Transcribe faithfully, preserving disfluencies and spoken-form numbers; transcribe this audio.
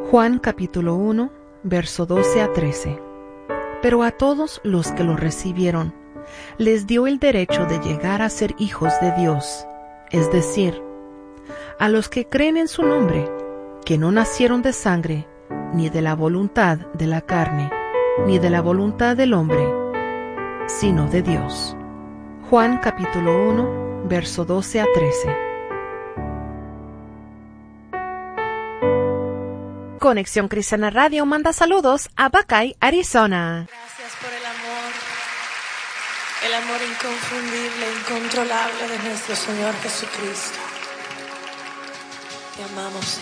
Juan capítulo uno, verso doce a trece. Pero a todos los que lo recibieron, les dio el derecho de llegar a ser hijos de Dios, es decir, a los que creen en su nombre, que no nacieron de sangre, ni de la voluntad de la carne, ni de la voluntad del hombre, sino de Dios. Juan capítulo uno, verso doce a trece. Conexión Cristiana Radio manda saludos a Buckeye, Arizona. Gracias por el amor, el amor inconfundible, incontrolable de nuestro Señor Jesucristo. Te amamos.